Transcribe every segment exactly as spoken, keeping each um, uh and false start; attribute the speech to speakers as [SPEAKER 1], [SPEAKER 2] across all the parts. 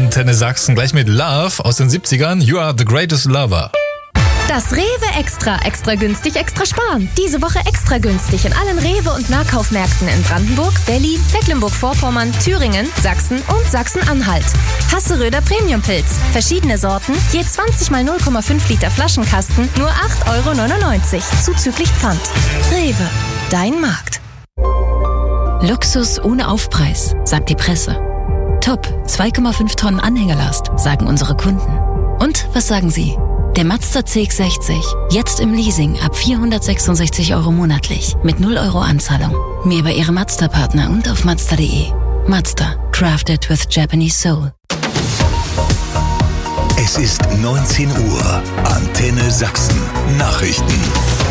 [SPEAKER 1] Antenne Sachsen. Gleich mit Love aus den siebzigern. You are the greatest lover.
[SPEAKER 2] Das Rewe Extra. Extra günstig, extra sparen. Diese Woche extra günstig in allen Rewe- und Nahkaufmärkten in Brandenburg, Berlin, Mecklenburg-Vorpommern, Thüringen, Sachsen und Sachsen-Anhalt. Hasseröder Premiumpilz. Verschiedene Sorten, je zwanzig mal null Komma fünf Liter Flaschenkasten, nur acht Euro neunundneunzig. Zuzüglich Pfand. Rewe. Dein Markt.
[SPEAKER 3] Luxus ohne Aufpreis, sagt die Presse. Top, zwei Komma fünf Tonnen Anhängerlast, sagen unsere Kunden. Und was sagen Sie? Der Mazda C X sechzig, jetzt im Leasing ab vierhundertsechsundsechzig Euro monatlich, mit null Euro Anzahlung. Mehr bei Ihrem Mazda-Partner und auf Mazda punkt de. Mazda, crafted with Japanese soul.
[SPEAKER 4] Es ist neunzehn Uhr. Antenne Sachsen. Nachrichten.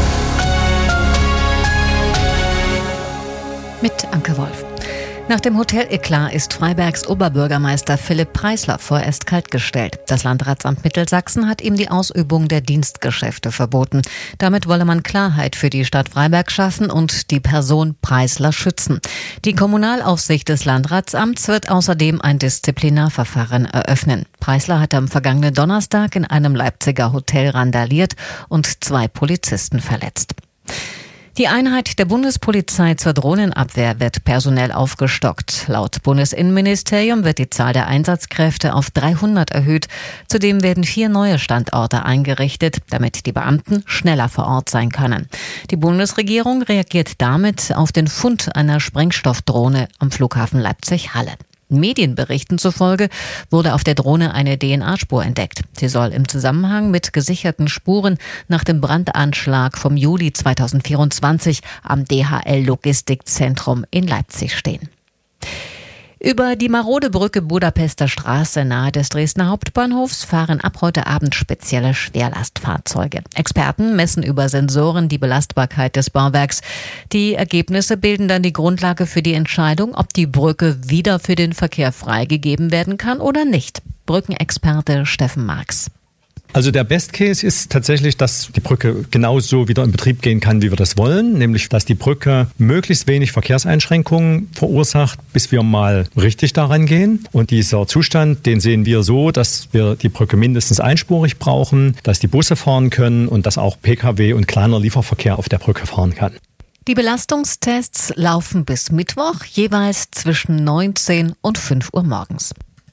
[SPEAKER 5] Mit Anke Wolf. Nach dem Hotel-Eklat ist Freibergs Oberbürgermeister Philipp Preisler vorerst kaltgestellt. Das Landratsamt Mittelsachsen hat ihm die Ausübung der Dienstgeschäfte verboten. Damit wolle man Klarheit für die Stadt Freiberg schaffen und die Person Preisler schützen. Die Kommunalaufsicht des Landratsamts wird außerdem ein Disziplinarverfahren eröffnen. Preisler hat am vergangenen Donnerstag in einem Leipziger Hotel randaliert und zwei Polizisten verletzt. Die Einheit der Bundespolizei zur Drohnenabwehr wird personell aufgestockt. Laut Bundesinnenministerium wird die Zahl der Einsatzkräfte auf dreihundert erhöht. Zudem werden vier neue Standorte eingerichtet, damit die Beamten schneller vor Ort sein können. Die Bundesregierung reagiert damit auf den Fund einer Sprengstoffdrohne am Flughafen Leipzig-Halle. Medienberichten zufolge wurde auf der Drohne eine D N A-Spur entdeckt. Sie soll im Zusammenhang mit gesicherten Spuren nach dem Brandanschlag vom Juli zweitausendvierundzwanzig am D H L-Logistikzentrum in Leipzig stehen. Über die marode Brücke Budapester Straße nahe des Dresdner Hauptbahnhofs fahren ab heute Abend spezielle Schwerlastfahrzeuge. Experten messen über Sensoren die Belastbarkeit des Bauwerks. Die Ergebnisse bilden dann die Grundlage für die Entscheidung, ob die Brücke wieder für den Verkehr freigegeben werden kann oder nicht. Brückenexperte Steffen Marx.
[SPEAKER 6] Also der Best Case ist tatsächlich, dass die Brücke genauso wieder in Betrieb gehen kann, wie wir das wollen. Nämlich, dass die Brücke möglichst wenig Verkehrseinschränkungen verursacht, bis wir mal richtig daran gehen. Und dieser Zustand, den sehen wir so, dass wir die Brücke mindestens einspurig brauchen, dass die Busse fahren können und dass auch Pkw und kleiner Lieferverkehr auf der Brücke fahren kann.
[SPEAKER 5] Die Belastungstests laufen bis Mittwoch, jeweils zwischen neunzehn und fünf Uhr morgens.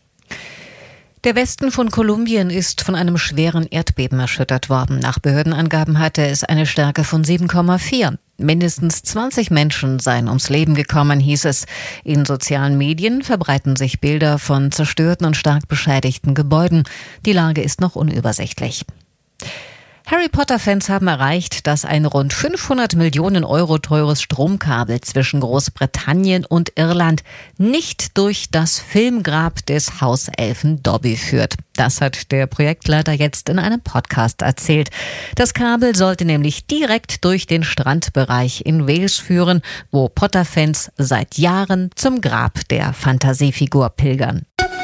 [SPEAKER 5] Der Westen von Kolumbien ist von einem schweren Erdbeben erschüttert worden. Nach Behördenangaben hatte es eine Stärke von sieben Komma vier. Mindestens zwanzig Menschen seien ums Leben gekommen, hieß es. In sozialen Medien verbreiten sich Bilder von zerstörten und stark beschädigten Gebäuden. Die Lage ist noch unübersichtlich. Harry Potter-Fans haben erreicht, dass ein rund fünfhundert Millionen Euro teures Stromkabel zwischen Großbritannien und Irland nicht durch das Filmgrab des Hauselfen Dobby führt. Das hat der Projektleiter jetzt in einem Podcast erzählt. Das Kabel sollte nämlich direkt durch den Strandbereich in Wales führen, wo Potter-Fans seit Jahren zum Grab der Fantasiefigur pilgern.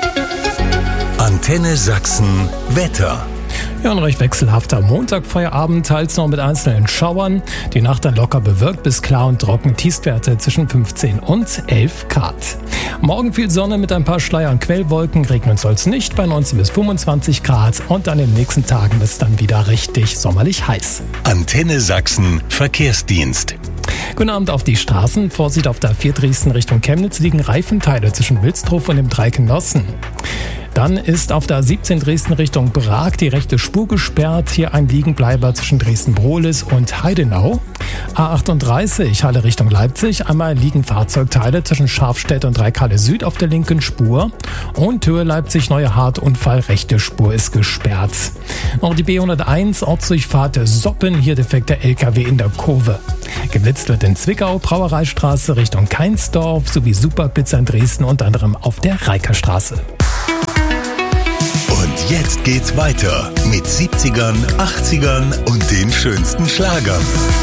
[SPEAKER 4] Antenne Sachsen Wetter.
[SPEAKER 7] Ja, ein recht wechselhafter Montagfeierabend, teils noch mit einzelnen Schauern. Die Nacht dann locker bewölkt bis klar und trocken. Tiefstwerte zwischen fünfzehn und elf Grad. Morgen viel Sonne mit ein paar Schleier- und Quellwolken. Regnen soll es nicht bei neunzehn bis fünfundzwanzig Grad. Und an den nächsten Tagen wird es dann wieder richtig sommerlich heiß.
[SPEAKER 4] Antenne Sachsen Verkehrsdienst.
[SPEAKER 7] Guten Abend auf die Straßen. Vorsicht auf der vier Dresden Richtung Chemnitz liegen Reifenteile zwischen Wilsdruf und dem Dreieck-Nossen. Dann ist auf der siebzehn Dresden Richtung Prag die rechte Spur gesperrt. Hier ein Liegenbleiber zwischen Dresden-Brohlis und Heidenau. A achtunddreißig Halle Richtung Leipzig. Einmal liegen Fahrzeugteile zwischen Scharfstedt und Dreieck-Halle Süd auf der linken Spur. Und Höhe Leipzig-Neue Hart-Unfall, rechte Spur ist gesperrt. Noch die B hunderteins Ortsdurchfahrt Soppen. Hier defekter L K W in der Kurve. Geblitzt wird in Zwickau, Brauereistraße Richtung Keinsdorf sowie Superblitzer in Dresden, unter anderem auf der Reikerstraße.
[SPEAKER 4] Und jetzt geht's weiter mit siebzigern, achtzigern und den schönsten Schlagern.